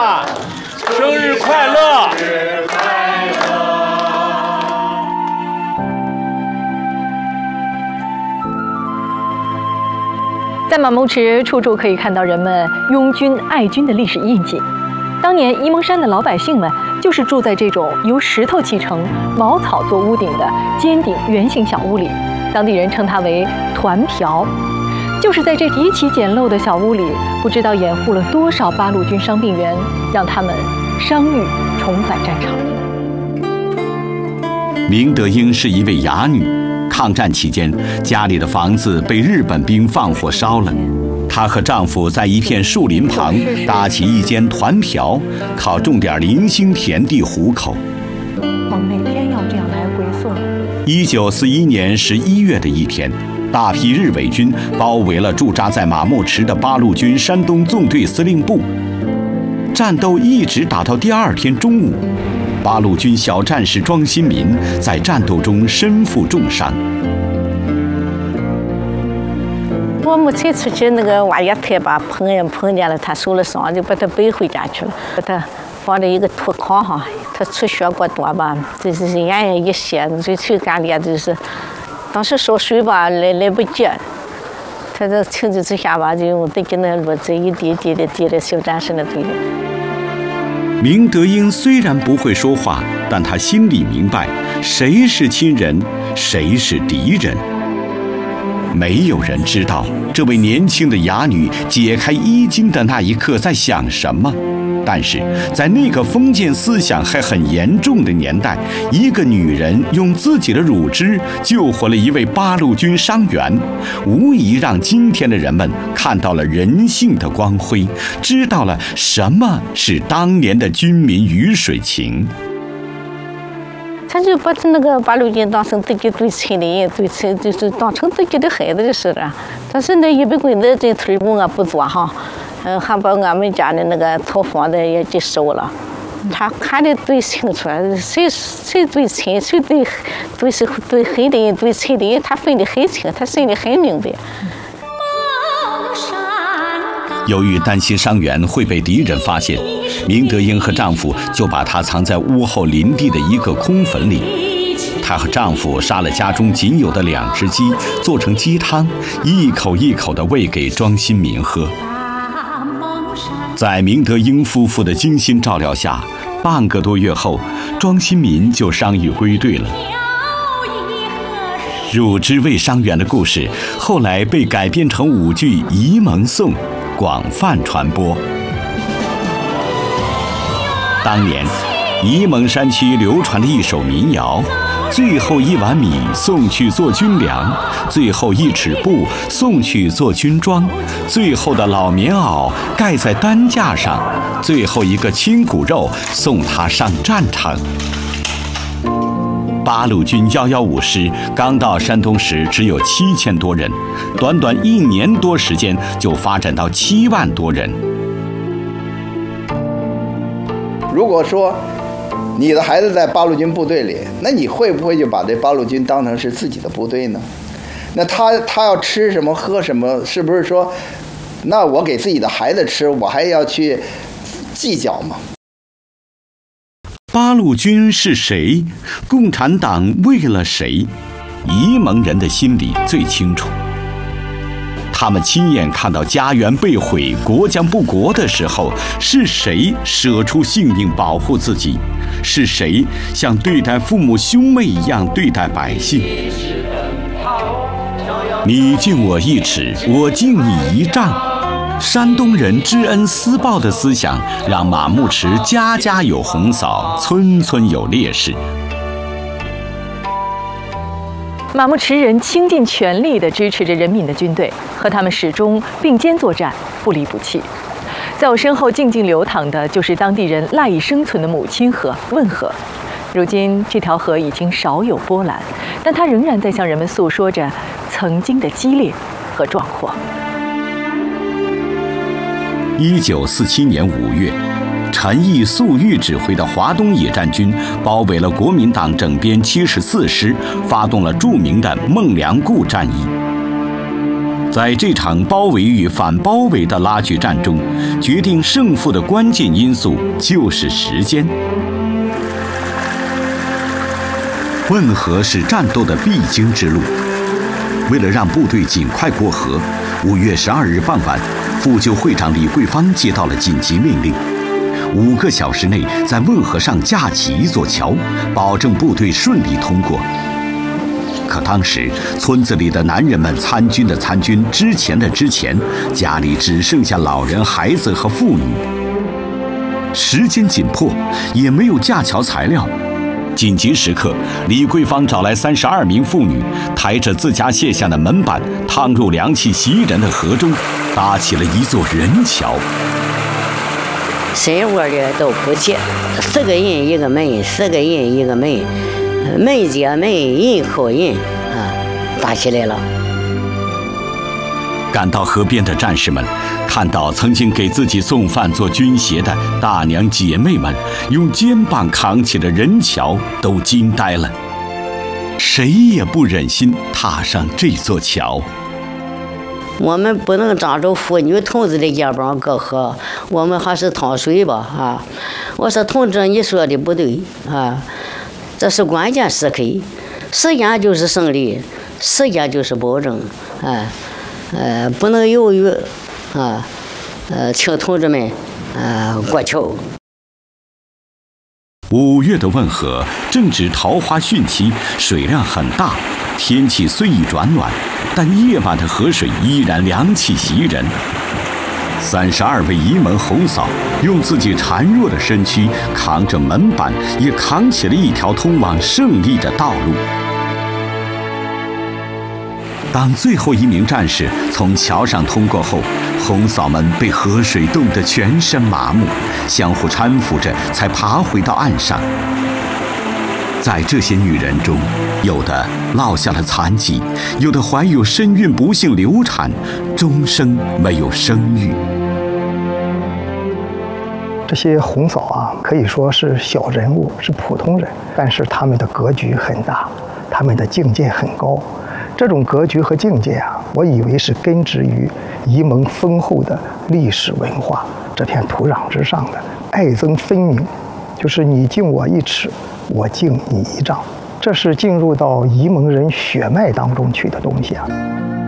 生日快乐！ 在马牧池处处可以看到人们拥军爱军的历史印记。当年沂蒙山的老百姓们就是住在这种由石头砌成、茅草做屋顶的尖顶圆形小屋里，当地人称它为团瓢。就是在这极其简陋的小屋里，不知道掩护了多少八路军伤病员，让他们伤愈重返战场。 明德英是一位哑女，抗战期间，家里的房子被日本兵放火烧了。她和丈夫在一片树林旁搭起一间团瓢，靠种点零星田地糊口。 我每天要这样来回送。 1941年11月的一天，大批日伪军包围了驻扎在马牧池的八路军山东纵队司令部，战斗一直打到第二天中午。八路军小战士庄新民在战斗中身负重伤。 我母亲出去那个挖野菜吧，碰见了，他受了伤，就把他背回家去了，把他放在一个土炕上，他出血过多吧，就是眼一斜，嘴唇干裂，就是当时烧水吧来不及，他这情急之下吧，就用得给那炉子一滴滴的滴在小战士的嘴里。 明德英虽然不会说话，但他心里明白谁是亲人，谁是敌人。没有人知道这位年轻的哑女解开衣襟的那一刻在想什么，但是在那个封建思想还很严重的年代，一个女人用自己的乳汁救活了一位八路军伤员，无疑让今天的人们看到了人性的光辉，知道了什么是当年的军民鱼水情。 他就把那个八路军当成自己最亲的人，最亲就是当成自己的孩子就是了。但是那一百棍子这腿工啊不做哈，还把俺们家的那个草房子也给收了。他看得最清楚，谁最亲，谁最黑的人，最亲的人，他分得很清，他心里很明白。 由于担心伤员会被敌人发现，明德英和丈夫就把她藏在屋后林地的一个空坟里。她和丈夫杀了家中仅有的2只鸡，做成鸡汤，一口一口地喂给庄新民喝。在明德英夫妇的精心照料下，半个多月后，庄新民就伤愈归队了。乳汁喂伤员的故事后来被改编成舞剧《沂蒙颂》，广泛传播。当年沂蒙山区流传的一首民谣，最后一碗米送去做军粮，最后一尺布送去做军装，最后的老棉袄盖在担架上，最后一个亲骨肉送他上战场。八路军115师刚到山东时只有7000多人，短短1年多时间就发展到7万多人。 如果说你的孩子在八路军部队里，那你会不会就把这八路军当成是自己的部队呢？那他要吃什么喝什么，是不是说，那我给自己的孩子吃，我还要去计较吗？ 八路军是谁？共产党为了谁？沂蒙人的心里最清楚。他们亲眼看到家园被毁、国将不国的时候，是谁舍出性命保护自己？是谁像对待父母兄妹一样对待百姓？你敬我1尺，我敬你1丈。山东人知恩思报的思想，让马牧池家家有红嫂，村村有烈士。 马牧池人倾尽全力地支持着人民的军队，和他们始终并肩作战，不离不弃。在我身后静静流淌的，就是当地人赖以生存的母亲河汶河。如今这条河已经少有波澜，但它仍然在向人们诉说着曾经的激烈和壮阔。 1947年5月，陈毅、粟裕指挥的华东野战军包围了国民党整编74师，发动了著名的孟良崮战役。 在这场包围与反包围的拉锯战中，决定胜负的关键因素就是时间。汶河是战斗的必经之路。为了让部队尽快过河，5月12日傍晚，妇救会长李桂芳接到了紧急命令：5个小时内在汶河上架起一座桥，保证部队顺利通过。可当时村子里的男人们参军的参军，之前的之前，家里只剩下老人、孩子和妇女。时间紧迫，也没有架桥材料。紧急时刻，李桂芳找来32名妇女，抬着自家卸下的门板，趟入凉气袭人的河中，搭起了一座人桥。 身窝的都不齐，4个人一个门，4个人一个门，门接门，人扣人啊，搭起来了。 赶到河边的战士们，看到曾经给自己送饭做军鞋的大娘姐妹们用肩膀扛起了人桥，都惊呆了。谁也不忍心踏上这座桥。 我们不能仗着妇女同志的肩膀过河，我们还是趟水吧啊！我说同志，你说的不对啊，这是关键时刻，时间就是胜利，时间就是保证啊。不能犹豫，请同志们，过桥。 5月的汶河正值桃花汛期，水量很大，天气虽已转暖，但夜晚的河水依然凉气袭人。32位沂蒙红嫂用自己孱弱的身躯扛着门板，也扛起了一条通往胜利的道路。当最后一名战士从桥上通过后，红嫂们被河水冻得全身麻木，相互搀扶着才爬回到岸上。在这些女人中，有的落下了残疾，有的怀有身孕不幸流产，终生没有生育。 这些红嫂啊，可以说是小人物，是普通人，但是他们的格局很大，他们的境界很高。这种格局和境界啊，我以为是根植于沂蒙丰厚的历史文化这片土壤之上的，爱憎分明，就是你敬我1尺，我敬你1丈，这是进入到沂蒙人血脉当中去的东西啊。